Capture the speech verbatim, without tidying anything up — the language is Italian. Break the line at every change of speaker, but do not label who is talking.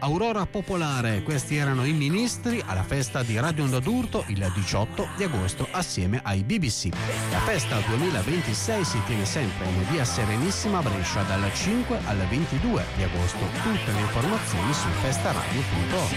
Aurora Popolare. Questi erano i Ministri alla festa di Radio Onda d'Urto il diciotto di agosto assieme ai B B C. La festa duemilaventisei si tiene sempre in via Serenissima a Brescia dal cinque al ventidue di agosto. Tutte le informazioni su festaradio punto org.